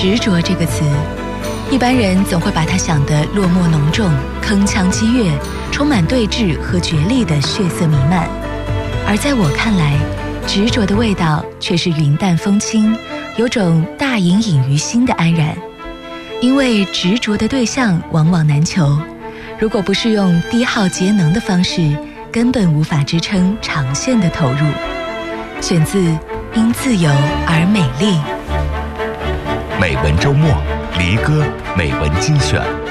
执着这个词，一般人总会把它想得落寞浓重、铿锵激越，充满对峙和角力的血色弥漫。而在我看来，执着的味道却是云淡风轻，有种大隐隐于心的安然。因为执着的对象往往难求，如果不是用低耗节能的方式，根本无法支撑长线的投入。选自《因自由而美丽》。 美文周末，离歌美文精选。